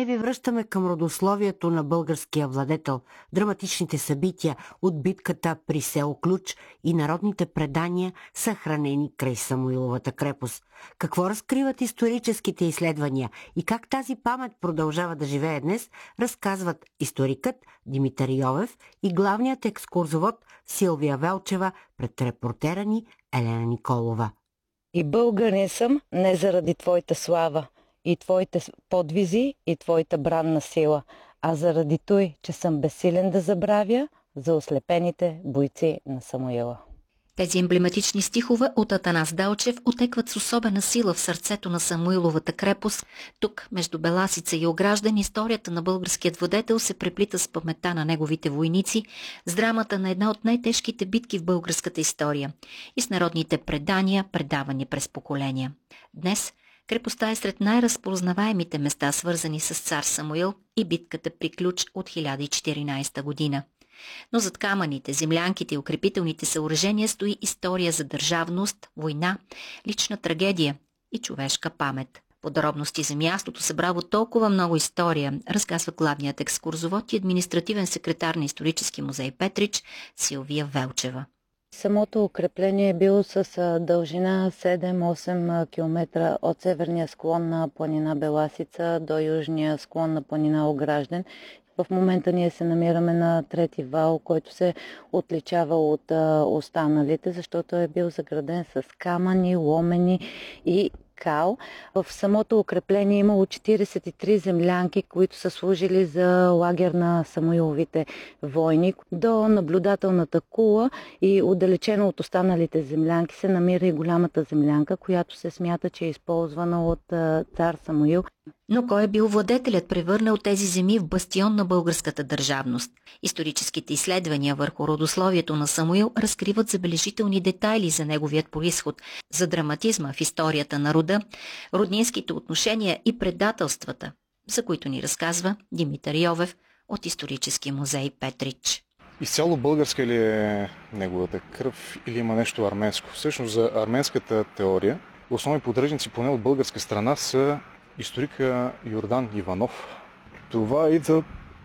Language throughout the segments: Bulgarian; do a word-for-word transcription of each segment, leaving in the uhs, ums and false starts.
ви връщаме към родословието на българския владетел, драматичните събития от битката при село Ключ и народните предания, съхранени край Самуиловата крепост. Какво разкриват историческите изследвания и как тази памет продължава да живее днес, разказват историкът Димитър Йовев и главният екскурзовод Силвия Велчева пред репортера ни Елена Николова. И българин съм не заради твоята слава, и твоите подвизи, и твоята бранна сила, а заради той, че съм безсилен да забравя за ослепените бойци на Самуила. Тези емблематични стихове от Атанас Делчев отекват с особена сила в сърцето на Самуиловата крепост. Тук, между Беласица и Огражден, историята на българският владетел се преплита с паметта на неговите войници, с драмата на една от най-тежките битки в българската история и с народните предания, предавани през поколения. Днес крепостта е сред най-разпознаваемите места, свързани с цар Самуил и битката при Ключ от хиляда и четиринадесета година. Но зад камъните, землянките и укрепителните съоръжения стои история за държавност, война, лична трагедия и човешка памет. Подробности за мястото, събрало толкова много история, разказва главният екскурзовод и административен секретар на Исторически музей Петрич Силвия Велчева. Самото укрепление е било с дължина седем-осем км от северния склон на планина Беласица до южния склон на планина Огражден. В момента ние се намираме на трети вал, който се отличава от а, останалите, защото е бил заграден с камъни, ломени и кал. В самото укрепление е имало четиридесет и три землянки, които са служили за лагер на Самуиловите войни. До наблюдателната кула и отдалечено от останалите землянки се намира и голямата землянка, която се смята, че е използвана от а, цар Самуил. Но кой е бил владетелят, превърнал тези земи в бастион на българската държавност? Историческите изследвания върху родословието на Самуил разкриват забележителни детайли за неговият произход, за драматизма в историята на рода, роднинските отношения и предателствата, за които ни разказва Димитър Йовев от Исторически музей Петрич. Изцяло българска ли е неговата кръв или има нещо арменско? Всъщност за арменската теория основни поддръжници поне от българска страна са историка Йордан Иванов. Това идва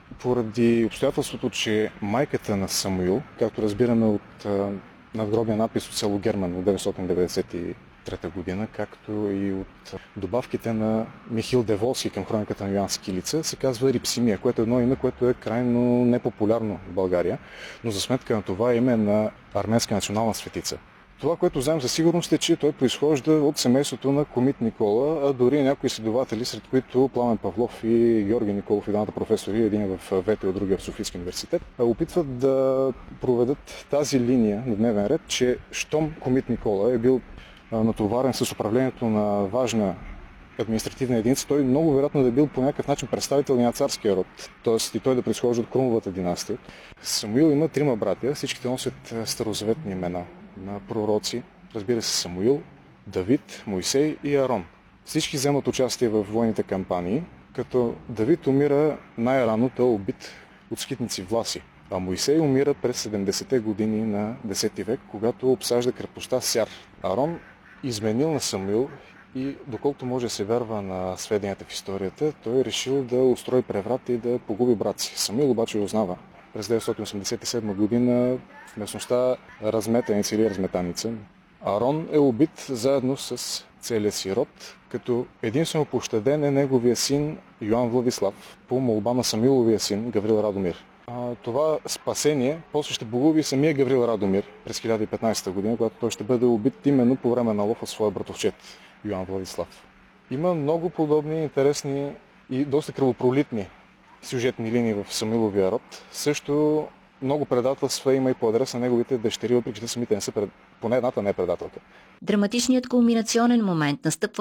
поради обстоятелството, че майката на Самуил, както разбираме от а, надгробния надпис от село Герман от деветстотин деветдесет и трета година, както и от добавките на Михил Деволски към хрониката на Йоан Скилица, се казва Рипсимия, което е едно име, което е крайно непопулярно в България, но за сметка на това име на арменска национална светица. Това, което знаем със сигурност е, че той произхожда от семейството на Комит Никола, а дори някои изследователи, сред които Пламен Павлов и Георги Николов, и двамата професори, един в ВТО, другия в Софийски университет, опитват да проведат тази линия на дневен ред, че щом Комит Никола е бил натоварен с управлението на важна административна единица, той много вероятно да е бил по някакъв начин представител на царския род, т.е. и той да произхожда от Крумовата династия. Самуил има трима братя, всичките носят старозаветни имена на пророци, разбира се Самуил, Давид, Мойсей и Арон. Всички вземат участие в военните кампании, като Давид умира най-рано, той е убит от скитници Власи, а Мойсей умира през седемдесетте години на десети век, когато обсажда крепостта Сяр. Арон изменил на Самуил и доколкото може да се вярва на сведенията в историята, той е решил да устрои преврат и да погуби брат си. Самуил обаче узнава през деветстотин осемдесет и седма година в местността Разметеница или Разметаница. Арон е убит заедно с целия си род, като единствено пощаден е неговия син Йоан Владислав по молба на Самуиловия син Гаврил Радомир. А, това спасение после ще погуби самия Гаврил Радомир през хиляда и петнадесета година, когато той ще бъде убит именно по време на лов от своя братовчет Йоан Владислав. Има много подобни, интересни и доста кръвопролитни сюжетни линии в Самуиловия род. Също много предателства има и по адрес на неговите дъщери, въпреки че самите не са пред... поне едната не е предателка. Драматичният кулминационен момент настъпва